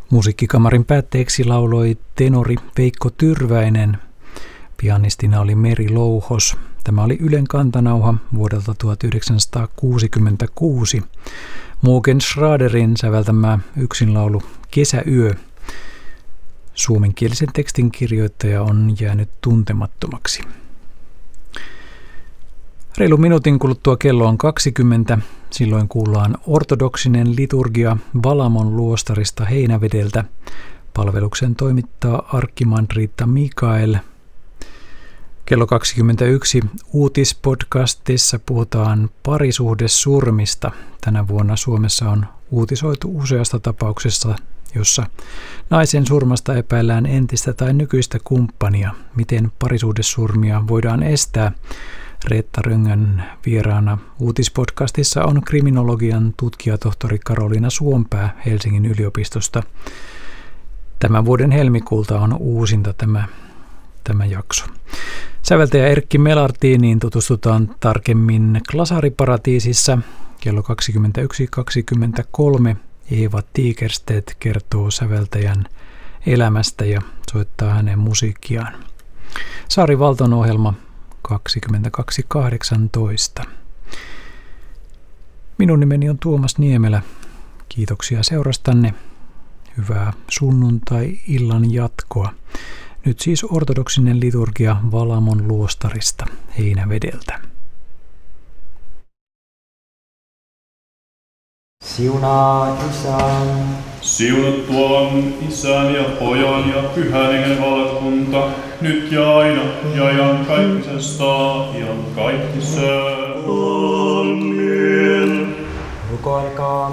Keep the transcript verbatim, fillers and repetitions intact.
Musiikkikamarin päätteeksi lauloi tenori Veikko Tyrväinen. Pianistina oli Meri Louhos. Tämä oli Ylen kantanauha vuodelta tuhatyhdeksänsataakuusikymmentäkuusi. Mogen Schraderin säveltämä yksinlaulu Kesäyö. Suomenkielisen tekstin kirjoittaja on jäänyt tuntemattomaksi. Reilu minuutin kuluttua kello on kaksikymmentä. Silloin kuullaan ortodoksinen liturgia Valamon luostarista Heinävedeltä. Palveluksen toimittaa arkkimanriitta Mikael. Kello kaksikymmentäyksi uutispodcastissa puhutaan parisuhdesurmista. Tänä vuonna Suomessa on uutisoitu useasta tapauksesta, jossa naisen surmasta epäillään entistä tai nykyistä kumppania. Miten parisuhdesurmia voidaan estää? Reetta Röngän vieraana uutispodcastissa on kriminologian tutkijatohtori Karoliina Suompää Helsingin yliopistosta. Tämän vuoden helmikuulta on uusinta tämä, tämä jakso. Säveltäjä Erkki Melartiniin tutustutaan tarkemmin Klasariparatiisissa. Kello kaksikymmentäyksi kaksikymmentäkolme Eeva Tigerstedt kertoo säveltäjän elämästä ja soittaa hänen musiikkiaan. Saari Valton ohjelma kaksikymmentäkaksi kahdeksantoista. Minun nimeni on Tuomas Niemelä. Kiitoksia seurastanne. Hyvää sunnuntai-illan jatkoa. Nyt siis ortodoksinen liturgia Valamon luostarista Heinävedeltä. Siunaa Isän. Siunattua on Isän ja Pojan ja Pyhän Hengen valtakunta, nyt ja aina ja iankaikkisesta iankaikkiseen. Amen. Rukoilkaa.